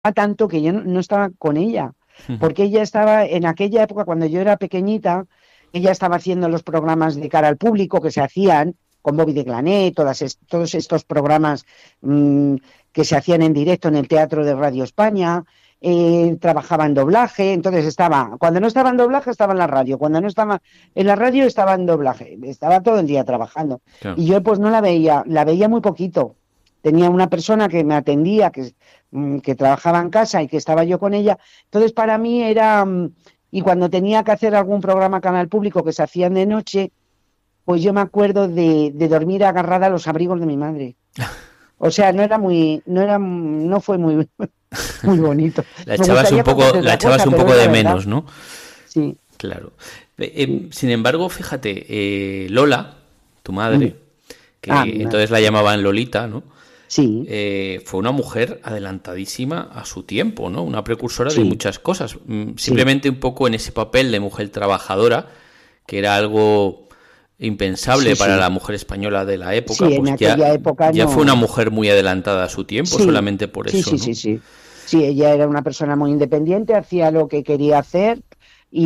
tanto que yo no estaba con ella, Ujú. porque ella estaba en aquella época, cuando yo era pequeñita, ella estaba haciendo los programas de cara al público que se hacían con Bobby de Glané, todos estos programas mmm, que se hacían en directo en el Teatro de Radio España, trabajaba en doblaje, entonces cuando no estaba en doblaje estaba en la radio, cuando no estaba en la radio estaba en doblaje, estaba todo el día trabajando. Claro. Y yo pues no la veía muy poquito. Tenía una persona que me atendía, que trabajaba en casa y que estaba yo con ella. Entonces, para mí era, y cuando tenía que hacer algún programa canal público que se hacían de noche, pues yo me acuerdo de dormir agarrada a los abrigos de mi madre. O sea, no fue muy, muy bonito. Me gustaría contarte La otra echabas cosa, un pero poco es la de verdad. menos, ¿no? Sí, Claro. sí. Sin embargo, fíjate, Lola, tu Mm. madre, Ah, que mi madre, entonces la sí. llamaban Lolita, ¿no? Sí, Fue una mujer adelantadísima a su tiempo, ¿no? Una precursora de sí, muchas cosas. sí, Simplemente un poco en ese papel de mujer trabajadora, que era algo impensable sí, para la sí. mujer española de la época, Sí, en pues aquella época ya fue una no. mujer muy adelantada a su tiempo, Sí, solamente por sí, eso, sí, ¿no? sí, sí. Sí, ella era una persona muy independiente, hacía lo que quería hacer y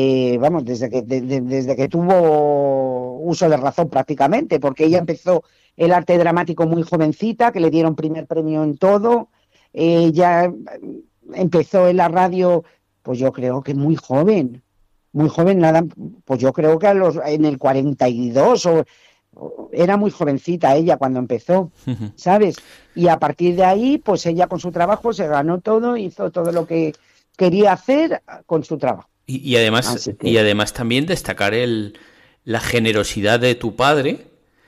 desde que tuvo uso de razón prácticamente, porque ella empezó el arte dramático muy jovencita, que le dieron primer premio en todo. Ella empezó en la radio, pues yo creo que muy joven, nada, pues yo creo que en el 42 era muy jovencita ella cuando empezó, ¿sabes? Y a partir de ahí, pues ella con su trabajo se ganó todo, hizo todo lo que quería hacer con su trabajo. Así Y que además también destacar la generosidad de tu padre,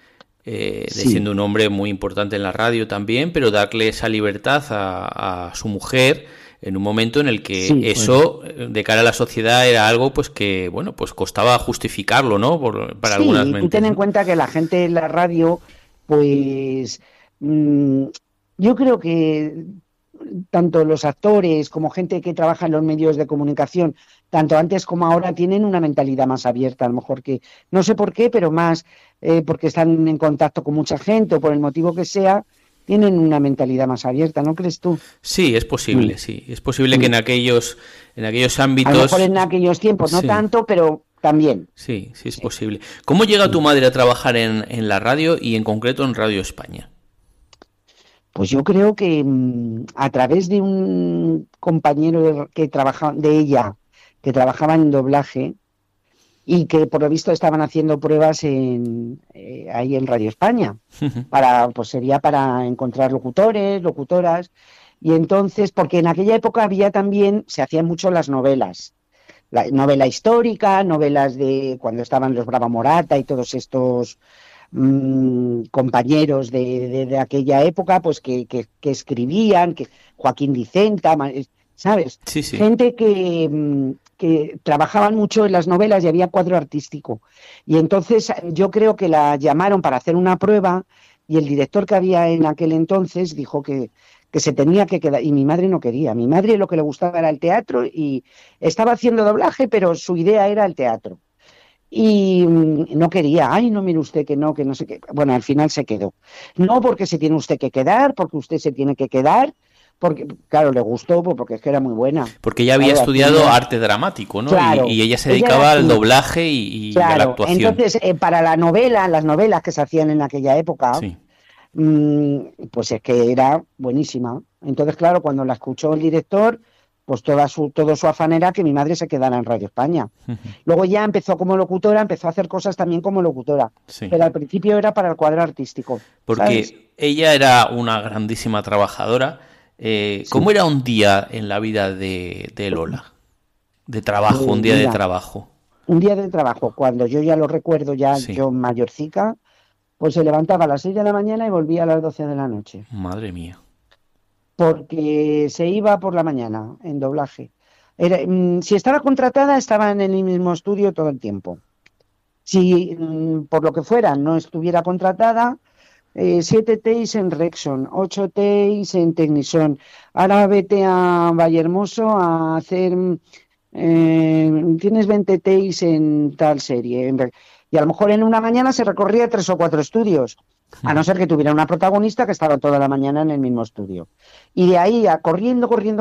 de sí, siendo un hombre muy importante en la radio también, pero darle esa libertad a su mujer en un momento en el que sí, pues eso, de cara a la sociedad, era algo pues que, bueno, pues costaba justificarlo, ¿no? Para algunas sí, tú ten mentes, en ¿no? cuenta que la gente en la radio, pues mmm, yo creo que tanto los actores como gente que trabaja en los medios de comunicación, tanto antes como ahora, tienen una mentalidad más abierta, a lo mejor que, no sé por qué, pero más porque están en contacto con mucha gente o por el motivo que sea, tienen una mentalidad más abierta, ¿no crees tú? Sí, es Mm, posible, sí. Es posible que mm. en aquellos A lo mejor ámbitos, en aquellos tiempos no sí. tanto, pero también. Sí, sí es Sí. posible. ¿Cómo llega tu Mm. madre a trabajar en la radio y en concreto en Radio España? Pues yo creo que a través de un compañero que trabajaba, de ella, que trabajaba en doblaje, y que por lo visto estaban haciendo pruebas ahí en Radio España, pues sería para encontrar locutores, locutoras, y entonces, porque en aquella época había también, se hacían mucho las novelas, la novela histórica, novelas de cuando estaban los Brava Morata y todos estos compañeros de aquella época, pues que escribían, que Joaquín Dicenta, ¿sabes? Sí, sí. Gente que trabajaban mucho en las novelas y había cuadro artístico. Y entonces yo creo que la llamaron para hacer una prueba y el director que había en aquel entonces dijo que se tenía que quedar, y mi madre no quería. Mi madre lo que le gustaba era el teatro y estaba haciendo doblaje, pero su idea era el teatro. Y no quería, ay, no mire usted que no sé qué. Bueno, al final se quedó. No porque se tiene usted que quedar, porque usted se tiene que quedar, porque, claro, le gustó, pues, porque es que era muy buena. Porque ella había Claro, estudiado haciendo, arte dramático, ¿no? claro, Y ella se ella era dedicaba al actriz, doblaje y a la claro. actuación. Entonces, para las novelas que se hacían en aquella época, Sí. pues es que era buenísima. Entonces, claro, cuando la escuchó el director, pues todo su afán era que mi madre se quedara en Radio España. Luego ya empezó como locutora, empezó a hacer cosas también como locutora, Sí. pero al principio era para el cuadro artístico, ¿sabes? Porque ella era una grandísima trabajadora. ¿Cómo Sí. era un día en la vida de Lola? De trabajo, un Pues día de mira, trabajo. un día de trabajo, cuando yo ya lo recuerdo, ya Sí. yo mayorcica, pues se levantaba a las 6 de la mañana y volvía a las 12 de la noche, Madre mía. porque se iba por la mañana en doblaje. Si estaba contratada, estaba en el mismo estudio todo el tiempo. Si por lo que fuera no estuviera contratada, 7 T's en Rexon, 8 T's en Technison. Ahora vete a Vallehermoso a hacer, tienes 20 T's en tal serie. Y a lo mejor en una mañana se recorría 3 o 4 estudios. a no ser que tuviera una protagonista que estaba toda la mañana en el mismo estudio. Y de ahí a corriendo, corriendo,